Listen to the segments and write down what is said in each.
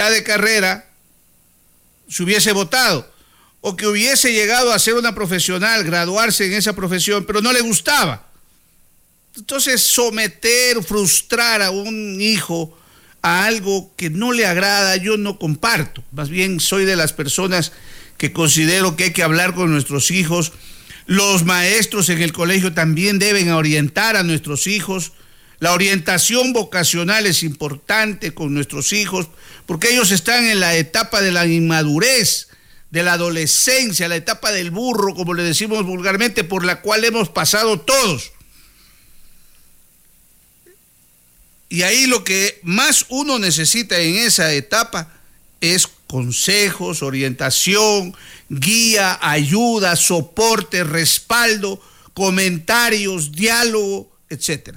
mitad de carrera se hubiese votado, o que hubiese llegado a ser una profesional, graduarse en esa profesión, pero no le gustaba. Entonces, someter, frustrar a un hijo a algo que no le agrada, yo no comparto. Más bien soy de las personas que considero que hay que hablar con nuestros hijos. Los maestros en el colegio también deben orientar a nuestros hijos. La orientación vocacional es importante con nuestros hijos, porque ellos están en la etapa de la inmadurez, de la adolescencia, la etapa del burro, como le decimos vulgarmente, por la cual hemos pasado todos. Y ahí lo que más uno necesita en esa etapa es consejos, orientación, guía, ayuda, soporte, respaldo, comentarios, diálogo, etc.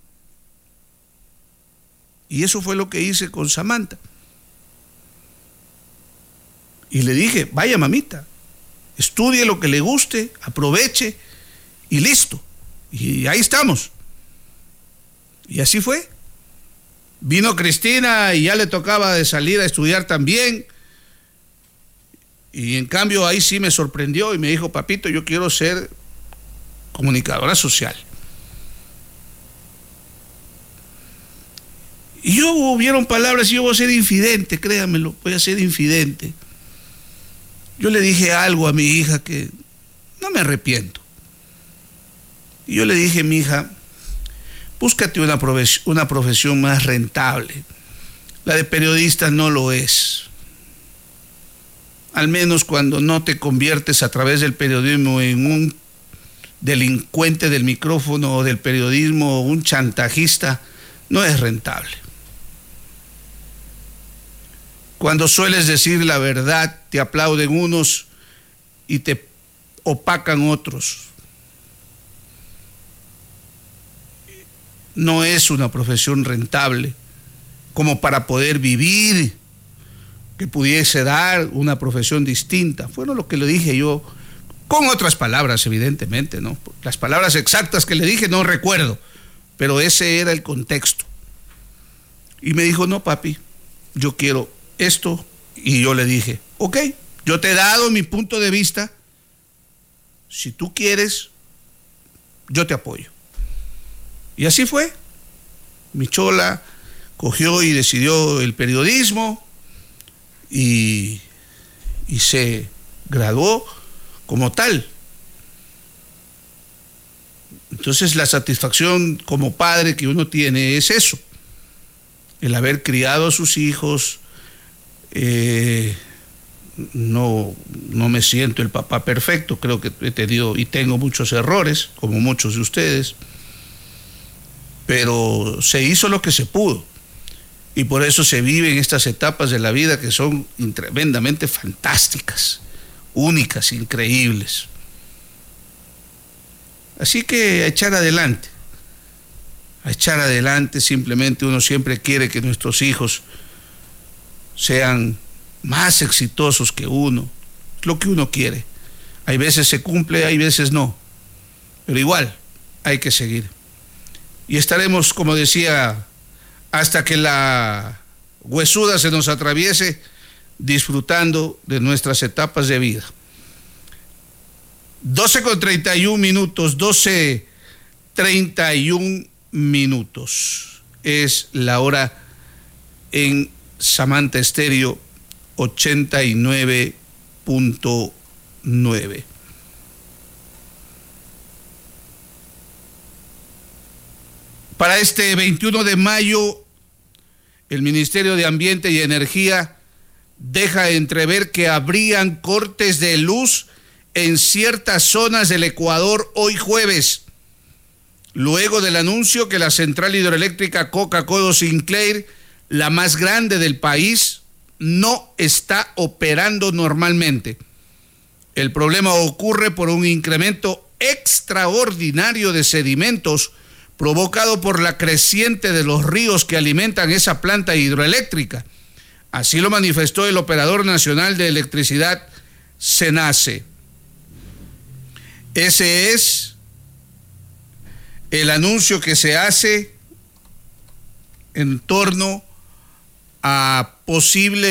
Y eso fue lo que hice con Samantha. Y le dije, vaya mamita, estudie lo que le guste, aproveche y listo. Y ahí estamos. Y así fue. Vino Cristina y ya le tocaba de salir a estudiar también. Y en cambio ahí sí me sorprendió y me dijo, papito, yo quiero ser comunicadora social. Y yo hubieron palabras y yo voy a ser infidente, créanmelo, voy a ser infidente. Yo le dije algo a mi hija que no me arrepiento. Y yo le dije, mi hija, búscate una profesión más rentable. La de periodista no lo es. Al menos cuando no te conviertes a través del periodismo en un delincuente del micrófono o del periodismo o un chantajista, no es rentable. Cuando sueles decir la verdad, te aplauden unos y te opacan otros. No es una profesión rentable como para poder vivir, que pudiese dar una profesión distinta. Fue lo que le dije yo, con otras palabras, evidentemente, ¿no? Las palabras exactas que le dije no recuerdo, pero ese era el contexto. Y me dijo, no, papi, yo quiero esto. Y yo le dije, ok, yo te he dado mi punto de vista. Si tú quieres, yo te apoyo. Y así fue. Mi chola cogió y decidió el periodismo y se graduó como tal. Entonces la satisfacción como padre que uno tiene es eso, el haber criado a sus hijos. No me siento el papá perfecto, creo que he tenido y tengo muchos errores, como muchos de ustedes, pero se hizo lo que se pudo y por eso se viven estas etapas de la vida que son tremendamente fantásticas, únicas, increíbles. Así que a echar adelante, simplemente uno siempre quiere que nuestros hijos sean más exitosos que uno, es lo que uno quiere. Hay veces se cumple, hay veces no, pero igual hay que seguir. Y estaremos, como decía, hasta que la huesuda se nos atraviese, disfrutando de nuestras etapas de vida. 12:31 es la hora en Samantha Estéreo 89.9. Para este 21 de mayo, el Ministerio de Ambiente y Energía deja entrever que habrían cortes de luz en ciertas zonas del Ecuador hoy jueves, luego del anuncio que la central hidroeléctrica Coca-Cola Sinclair, la más grande del país, no está operando normalmente. El problema ocurre por un incremento extraordinario de sedimentos provocado por la creciente de los ríos que alimentan esa planta hidroeléctrica. Así lo manifestó el Operador Nacional de Electricidad, SENACE. Ese es el anuncio que se hace en torno a posible